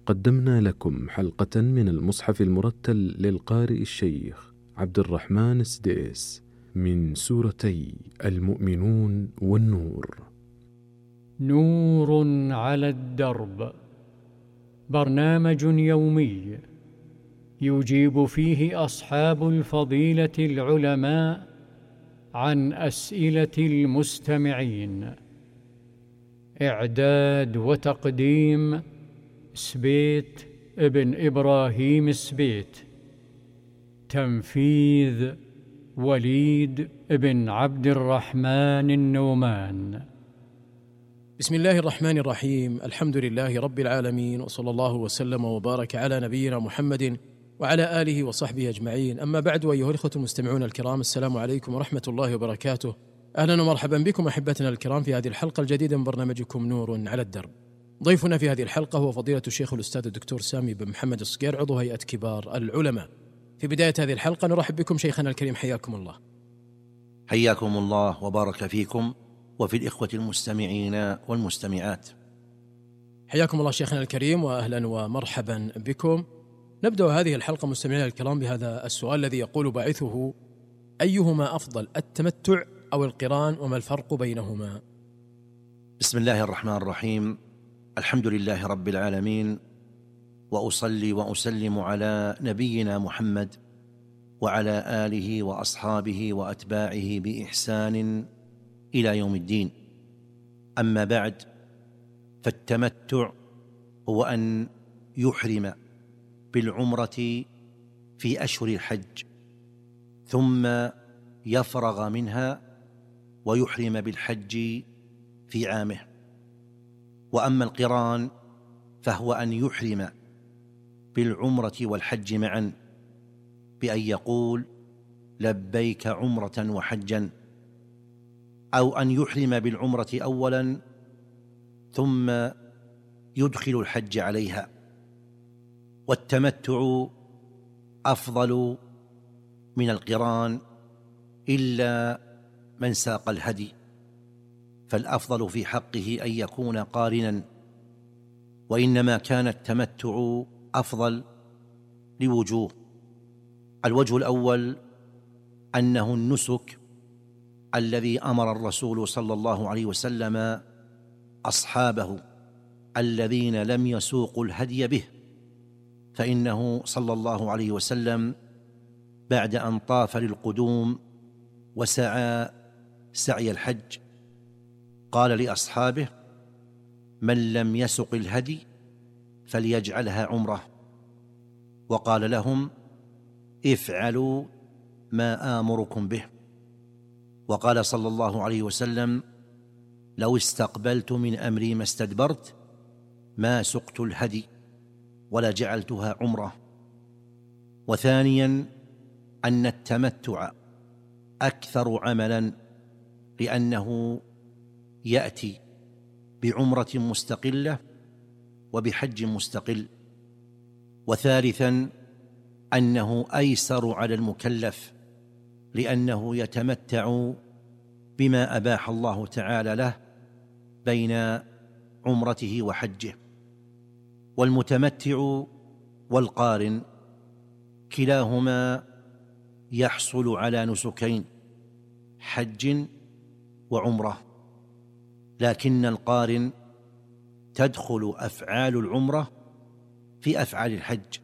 قدمنا لكم حلقة من المصحف المرتل للقارئ الشيخ عبد الرحمن السديس من سورتي المؤمنون والنور. نور على الدرب، برنامج يومي يجيب فيه أصحاب الفضيلة العلماء عن أسئلة المستمعين. إعداد وتقديم سبيت ابن إبراهيم السبيت. تنفيذ وليد ابن عبد الرحمن النومان. بسم الله الرحمن الرحيم. الحمد لله رب العالمين، وصلى الله وسلم وبارك على نبينا محمد وعلى آله وصحبه أجمعين. أما بعد، أيها الإخوة المستمعون الكرام، السلام عليكم ورحمة الله وبركاته. أهلا ومرحبا بكم أحبتنا الكرام في هذه الحلقة الجديدة من برنامجكم نور على الدرب. ضيفنا في هذه الحلقة هو فضيلة الشيخ الأستاذ الدكتور سامي بن محمد الصقير، عضو هيئة كبار العلماء. في بداية هذه الحلقة نرحب بكم شيخنا الكريم، حياكم الله. حياكم الله وبارك فيكم وفي الإخوة المستمعين والمستمعات. حياكم الله شيخنا الكريم، وأهلا ومرحبا بكم. نبدأ هذه الحلقة مستمعينا الكرام بهذا السؤال الذي يقول باعثه: أيهما أفضل، التمتع أو القران، وما الفرق بينهما؟ بسم الله الرحمن الرحيم. الحمد لله رب العالمين، وأصلي وأسلم على نبينا محمد وعلى آله وأصحابه وأتباعه بإحسان إلى يوم الدين. أما بعد، فالتمتع هو أن يحرم بالعمرة في أشهر الحج ثم يفرغ منها ويحرم بالحج في عامه. وأما القران فهو أن يحرم بالعمرة والحج معا بأن يقول لبيك عمرة وحجا، أو أن يحرم بالعمرة أولا ثم يدخل الحج عليها. والتمتع أفضل من القران إلا من ساق الهدي، فالأفضل في حقه أن يكون قارنا، وإنما كان التمتع أفضل لوجوه. الوجه الأول أنه النسك الذي أمر الرسول صلى الله عليه وسلم أصحابه الذين لم يسوقوا الهدي به، فإنه صلى الله عليه وسلم بعد أن طاف للقدوم وسعى سعي الحج قال لأصحابه: من لم يسق الهدي فليجعلها عمره، وقال لهم: افعلوا ما آمركم به. وقال صلى الله عليه وسلم: لو استقبلت من أمري ما استدبرت ما سقت الهدي ولا جعلتها عمره. وثانيا أن التمتع أكثر عملا، لأنه يأتي بعمرة مستقلة وبحج مستقل. وثالثا أنه أيسر على المكلف، لأنه يتمتع بما أباح الله تعالى له بين عمرته وحجه. والمتمتع والقارن كلاهما يحصل على نسكين، حج وعمرة، لكن القارن تدخل أفعال العمرة في أفعال الحج.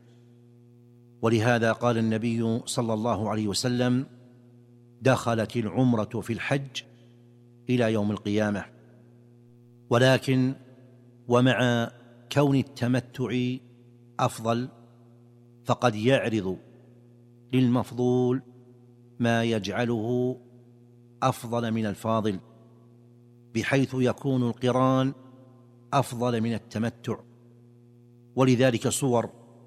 ولهذا قال النبي صلى الله عليه وسلم: دخلت العمرة في الحج إلى يوم القيامة. ولكن ومع كون التمتع أفضل، فقد يعرض للمفضول ما يجعله أفضل من الفاضل، بحيث يكون القران أفضل من التمتع. ولذلك صور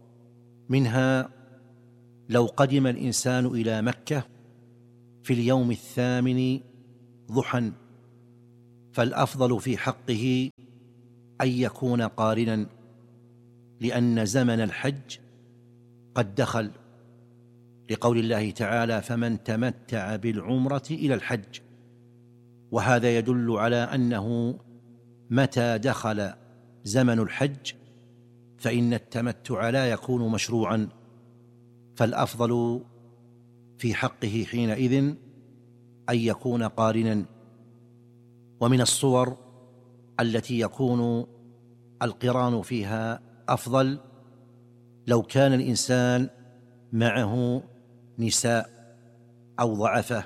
منها: لو قدم الإنسان إلى مكة في اليوم 8 ضحى، فالأفضل في حقه أن يكون قارنا، لأن زمن الحج قد دخل، لقول الله تعالى: فمن تمتع بالعمرة إلى الحج. وهذا يدل على أنه متى دخل زمن الحج فإن التمتع لا يكون مشروعا، فالأفضل في حقه حينئذ أن يكون قارنا. ومن الصور التي يكون القران فيها أفضل لو كان الإنسان معه نساء أو ضعفة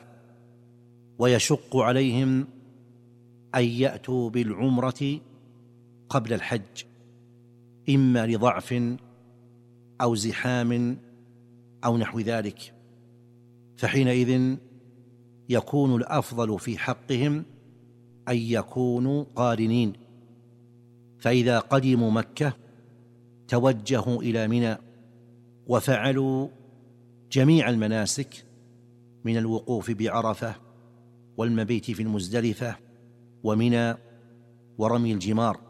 ويشق عليهم أن يأتوا بالعمرة قبل الحج، إما لضعف أو زحام أو نحو ذلك، فحينئذ يكون الأفضل في حقهم أن يكونوا قارنين. فإذا قدموا مكة توجهوا إلى منى وفعلوا جميع المناسك من الوقوف بعرفة والمبيت في المزدلفة ومنى ورمي الجمار.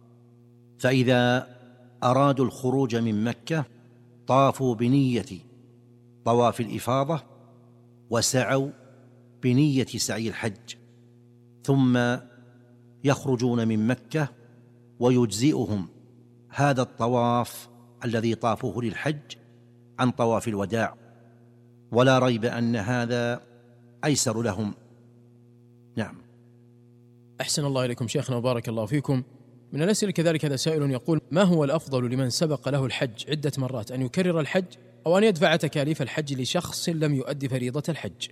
فإذا أرادوا الخروج من مكة طافوا بنية طواف الإفاضة وسعوا بنية سعي الحج، ثم يخرجون من مكة ويجزئهم هذا الطواف الذي طافوه للحج عن طواف الوداع، ولا ريب أن هذا أيسر لهم. نعم. أحسن الله إليكم شيخنا وبارك الله فيكم. من الأسئلة كذلك هذا سائل يقول: ما هو الأفضل لمن سبق له الحج عدة مرات، أن يكرر الحج أو أن يدفع تكاليف الحج لشخص لم يؤدي فريضة الحج؟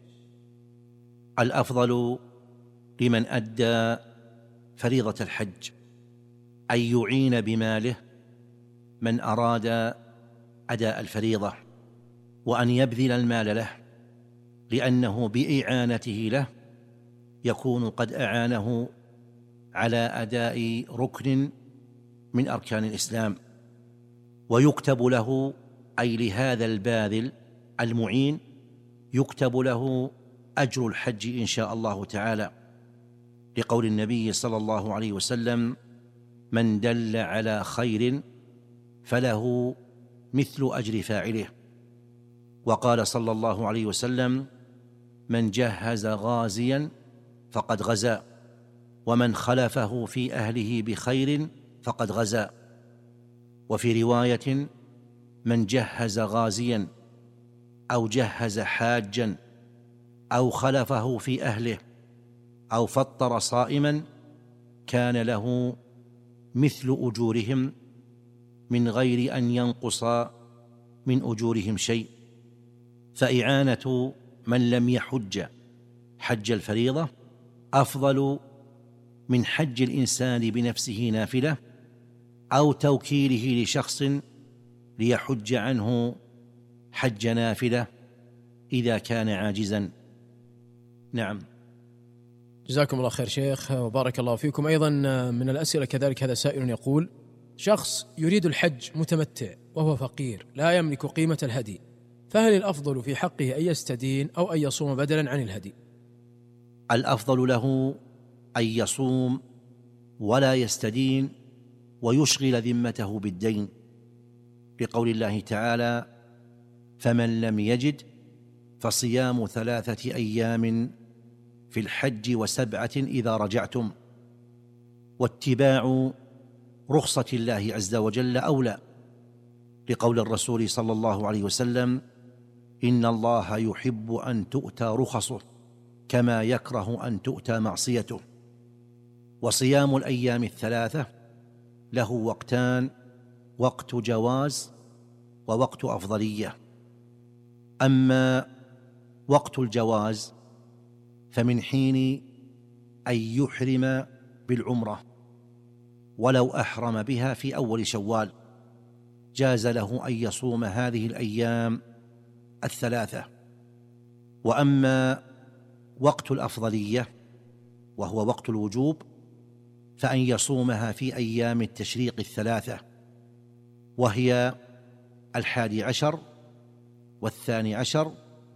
الأفضل لمن أدى فريضة الحج أن يعين بماله من أراد أداء الفريضة، وأن يبذل المال له، لأنه بإعانته له يكون قد أعانه على أداء ركن من أركان الإسلام، ويكتب له، أي لهذا الباذل المعين يكتب له أجر الحج إن شاء الله تعالى، لقول النبي صلى الله عليه وسلم: من دل على خير فله مثل أجر فاعله. وقال صلى الله عليه وسلم: من جهز غازيا فقد غزا، ومن خلفه في أهله بخير فقد غزا. وفي رواية: من جهز غازيا أو جهز حاجا أو خلفه في أهله أو فطر صائما كان له مثل أجورهم من غير أن ينقص من أجورهم شيء. فإعانة من لم يحج حج الفريضة أفضل من حج الإنسان بنفسه نافلة أو توكيله لشخص ليحج عنه حج نافلة إذا كان عاجزا. نعم. جزاكم الله خير شيخ وبارك الله فيكم. أيضا من الأسئلة كذلك هذا سائل يقول: شخص يريد الحج متمتع وهو فقير لا يملك قيمة الهدي، فهل الأفضل في حقه أن يستدين أو أن يصوم بدلا عن الهدي؟ الأفضل له أن يصوم ولا يستدين ويشغل ذمته بالدين، لقول الله تعالى: فمن لم يجد فصيام 3 أيام في الحج و7 إذا رجعتم. واتباع رخصة الله عز وجل أولى، لقول الرسول صلى الله عليه وسلم: إن الله يحب أن تؤتى رخصه كما يكره أن تؤتى معصيته. وصيام الأيام 3 له وقتان: وقت جواز ووقت أفضلية. أما وقت الجواز فمن حين أن يحرم بالعمرة ولو أحرم بها في أول شوال جاز له أن يصوم هذه الأيام 3. وأما وقت الأفضلية وهو وقت الوجوب فأن يصومها في أيام التشريق 3، وهي 11 و12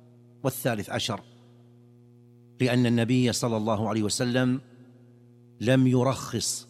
و13، لأن النبي صلى الله عليه وسلم لم يرخص